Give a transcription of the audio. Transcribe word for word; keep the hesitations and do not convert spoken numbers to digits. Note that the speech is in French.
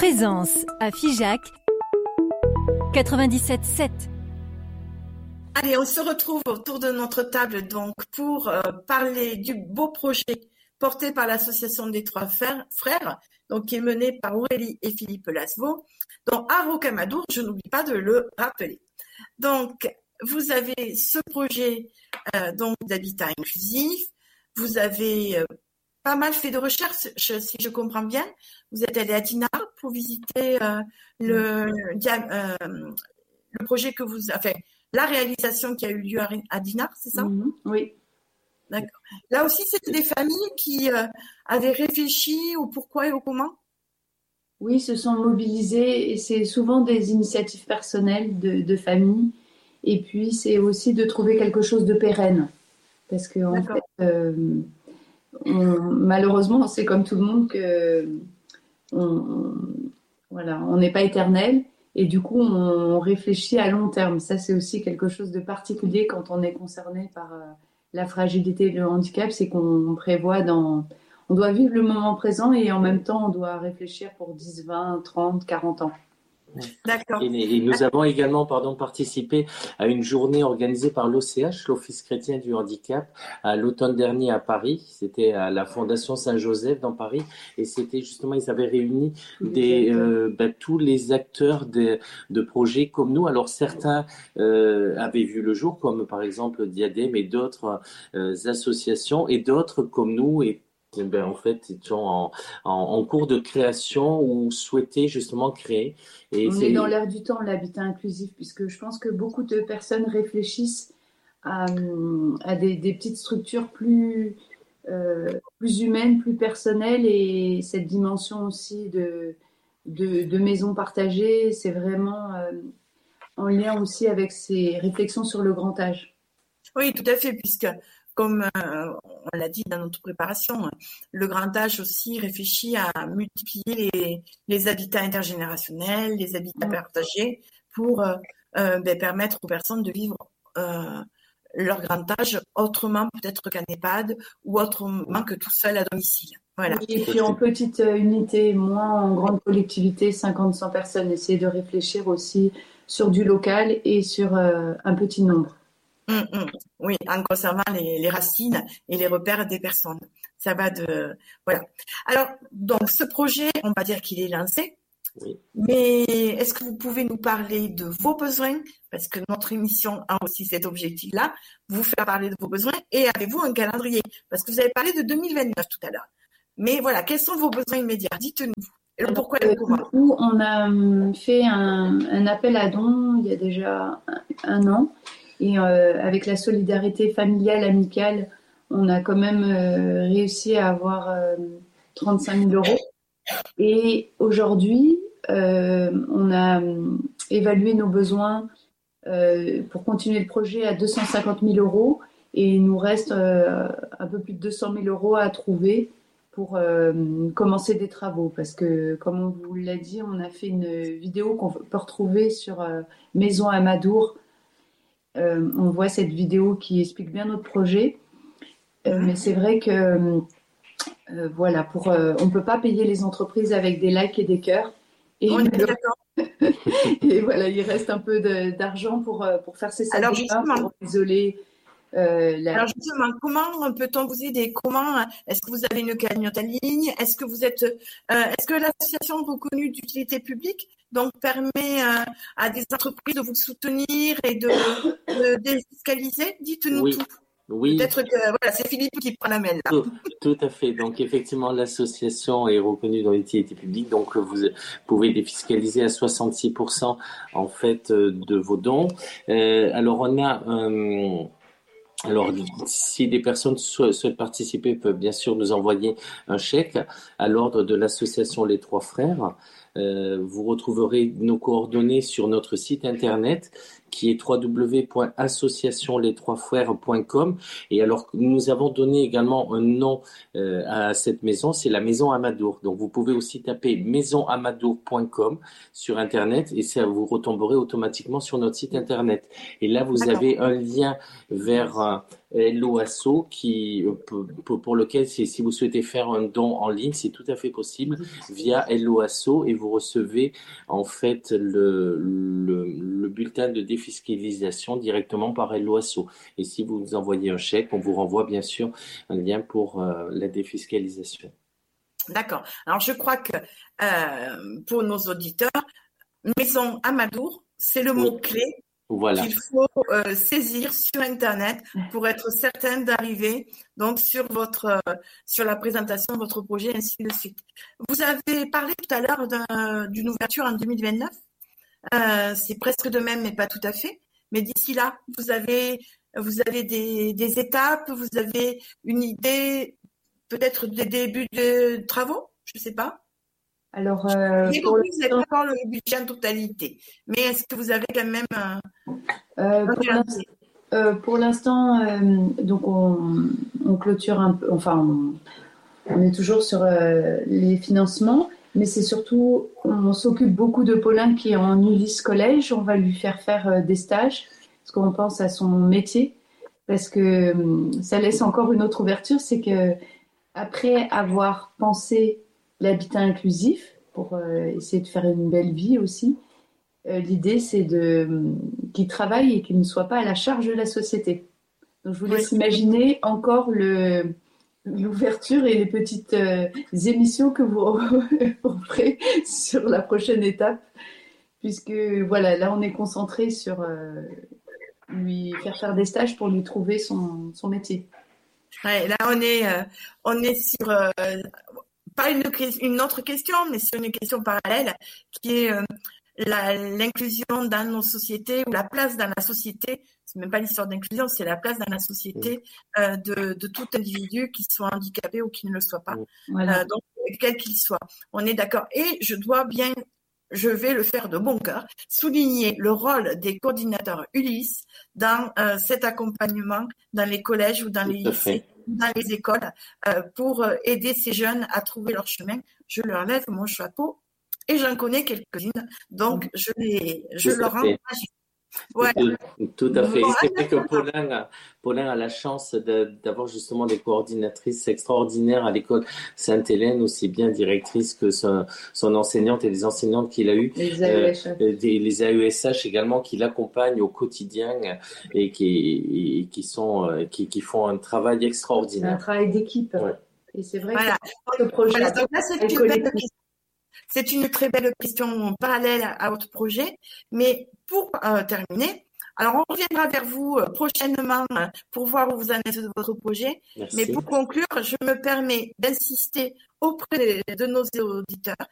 Présence à Figeac quatre-vingt-dix-sept sept. Allez, on se retrouve autour de notre table donc pour euh, parler du beau projet porté par l'association des Trois Frères, frères, donc qui est mené par Aurélie et Philippe Lasveau, dont à Rocamadour, je n'oublie pas de le rappeler. Donc, vous avez ce projet euh, donc d'habitat inclusif, vous avez euh, pas mal fait de recherches, je, si je comprends bien. Vous êtes allé à Dinard pour visiter euh, le, euh, le projet que vous avez, enfin, la réalisation qui a eu lieu à, à Dinard, c'est ça? Mmh, oui. D'accord. Là aussi, c'était des familles qui euh, avaient réfléchi au pourquoi et au comment? Oui, se sont mobilisées et c'est souvent des initiatives personnelles de, de famille. Et puis, c'est aussi de trouver quelque chose de pérenne. Parce que, en fait, euh, on, malheureusement, c'est comme tout le monde que on, on, voilà, on n'est pas éternel. Et du coup, on réfléchit à long terme. Ça, c'est aussi quelque chose de particulier quand on est concerné par euh, la fragilité et le handicap. C'est qu'on prévoit dans... On doit vivre le moment présent et en même temps, on doit réfléchir pour dix, vingt, trente, quarante ans. D'accord. Et, et nous avons également pardon, participé à une journée organisée par l'O C H, l'Office chrétien du handicap, à l'automne dernier à Paris. C'était à la Fondation Saint-Joseph dans Paris. Et c'était justement, ils avaient réuni des, euh, bah, tous les acteurs de, de projets comme nous. Alors certains euh, avaient vu le jour, comme par exemple Diadème et d'autres euh, associations, et d'autres comme nous, et ben, en fait, ils sont en, en, en cours de création ou souhaitaient justement créer. Et on c'est... est dans l'air du temps, l'habitat inclusif, puisque je pense que beaucoup de personnes réfléchissent à, à des, des petites structures plus, euh, plus humaines, plus personnelles, et cette dimension aussi de, de, de maison partagée, c'est vraiment euh, en lien aussi avec ces réflexions sur le grand âge. Oui, tout à fait, puisque comme euh, on l'a dit dans notre préparation, le grand âge aussi réfléchit à multiplier les, les habitats intergénérationnels, les habitats mmh. partagés pour euh, euh, ben, permettre aux personnes de vivre euh, leur grand âge autrement peut-être qu'en EHPAD ou autrement que tout seul à domicile. Voilà. Oui, et puis en petite unité, moins en grande collectivité, cinquante, cent personnes, essayer de réfléchir aussi sur du local et sur euh, un petit nombre. Mmh, mmh. Oui, en conservant les, les racines et les repères des personnes. Ça va de... Voilà. Alors, donc, ce projet, on va dire qu'il est lancé. Oui. Mais est-ce que vous pouvez nous parler de vos besoins? Parce que notre émission a aussi cet objectif-là, vous faire parler de vos besoins. Et avez-vous un calendrier? Parce que vous avez parlé de deux mille vingt-neuf tout à l'heure. Mais voilà, quels sont vos besoins immédiats? Dites-nous. Et le pourquoi et le comment. Où on a fait un, un appel à dons il y a déjà un, un an. Et euh, avec la solidarité familiale, amicale, on a quand même euh, réussi à avoir euh, trente-cinq mille euros. Et aujourd'hui, euh, on a évalué nos besoins euh, pour continuer le projet à deux cent cinquante mille euros. Et il nous reste euh, un peu plus de deux cent mille euros à trouver pour euh, commencer des travaux. Parce que, comme on vous l'a dit, on a fait une vidéo qu'on peut retrouver sur euh, Maison Amadour. Euh, on voit cette vidéo qui explique bien notre projet, euh, mais c'est vrai que euh, voilà, pour euh, on peut pas payer les entreprises avec des likes et des cœurs. Et, on est d'accord. Et voilà, il reste un peu de, d'argent pour pour faire ces Alors justement, justement, pour isoler. Euh, la... Alors justement, comment peut-on vous aider? Comment est-ce que vous avez une cagnotte en ligne? Est-ce que vous êtes, euh, est-ce que l'association reconnue d'utilité publique donc permet euh, à des entreprises de vous soutenir et de, de défiscaliser? Dites-nous oui. tout. Oui. Peut-être que voilà, c'est Philippe qui prend la main là. Tout, tout à fait. Donc effectivement, l'association est reconnue dans l'utilité publique, donc vous pouvez défiscaliser à soixante-six pour cent en fait de vos dons. Euh, alors on a un Alors, si des personnes souhaitent participer, peuvent bien sûr nous envoyer un chèque à l'ordre de l'association Les Trois Frères. Euh, vous retrouverez nos coordonnées sur notre site internet qui est w w w point association les trois frères point com. Et alors, nous avons donné également un nom euh, à cette maison, c'est la Maison Amadour. Donc, vous pouvez aussi taper maison amadour point com sur internet et ça vous retomberez automatiquement sur notre site internet. Et là, vous D'accord. avez un lien vers Hello Asso, qui, pour, pour lequel, si, si vous souhaitez faire un don en ligne, c'est tout à fait possible via Hello Asso et vous recevez en fait le, le, le bulletin de défiscalisation directement par Hello Asso. Et si vous nous envoyez un chèque, on vous renvoie bien sûr un lien pour euh, la défiscalisation. D'accord. Alors, je crois que euh, pour nos auditeurs, Maison Amadour, c'est le mot-clé voilà. qu'il faut euh, saisir sur Internet pour être certain d'arriver donc sur votre euh, sur la présentation de votre projet, ainsi de suite. Vous avez parlé tout à l'heure d'un, d'une ouverture en deux mille vingt-neuf. Euh, c'est presque de même, mais pas tout à fait. Mais d'ici là, vous avez vous avez des, des étapes, vous avez une idée, peut-être des débuts de travaux, je ne sais pas. Alors, euh, pour vous n'avez pas encore le budget en totalité, mais est-ce que vous avez quand même un, euh, pour, l'instant, euh, pour l'instant, euh, donc on, on clôture un peu, enfin, on, on est toujours sur euh, les financements, mais c'est surtout, on s'occupe beaucoup de Paulin qui est en Ulysse Collège. On va lui faire faire euh, des stages, parce qu'on pense à son métier, parce que euh, ça laisse encore une autre ouverture, c'est que après avoir pensé l'habitat inclusif, pour euh, essayer de faire une belle vie aussi. Euh, l'idée, c'est de, euh, qu'il travaille et qu'il ne soit pas à la charge de la société. Donc, je vous laisse oui. imaginer encore le, l'ouverture et les petites euh, émissions que vous, vous ferez sur la prochaine étape, puisque voilà, là, on est concentré sur euh, lui faire faire des stages pour lui trouver son, son métier. Ouais, là, on est, euh, on est sur... Euh, pas une, une autre question, mais sur une question parallèle qui est euh, la, l'inclusion dans nos sociétés ou la place dans la société. C'est même pas l'histoire d'inclusion, c'est la place dans la société euh, de, de tout individu qui soit handicapé ou qui ne le soit pas. Voilà. Euh, donc, quel qu'il soit. On est d'accord. Et je dois bien, je vais le faire de bon cœur, souligner le rôle des coordinateurs Ulysse dans euh, cet accompagnement dans les collèges ou dans les lycées, dans les écoles, euh, pour aider ces jeunes à trouver leur chemin. Je leur lève mon chapeau et j'en connais quelques-unes, donc je, les, je leur rends hommage. Ouais. Tout, tout à fait. Et c'est vrai que Paulin a, Paulin a la chance de, d'avoir justement des coordinatrices extraordinaires à l'école Sainte-Hélène, aussi bien directrice que son, son enseignante et les enseignantes qu'il a eues. Les A E S H. Euh, des, les A E S H également qui l'accompagnent au quotidien et qui, et qui, sont, qui, qui font un travail extraordinaire. C'est un travail d'équipe. Ouais. Et c'est vrai voilà. que le projet voilà. Donc là, c'est, une belle, c'est une très belle question parallèle à votre projet, mais pour euh, terminer, alors on reviendra vers vous euh, prochainement euh, pour voir où vous en êtes de votre projet. Merci. Mais pour conclure, je me permets d'insister auprès de, de nos auditeurs